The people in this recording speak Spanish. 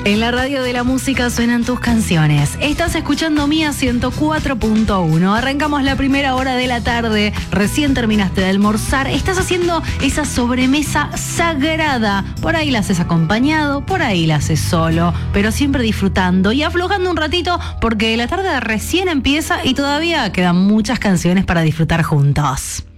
En la radio de la música suenan tus canciones. Estás escuchando Mía 104.1. Arrancamos la primera hora de la tarde. Recién terminaste de almorzar. Estás haciendo esa sobremesa sagrada. Por ahí la haces acompañado, por ahí la haces solo, pero siempre disfrutando y aflojando un ratito porque la tarde recién empieza y todavía quedan muchas canciones para disfrutar juntos.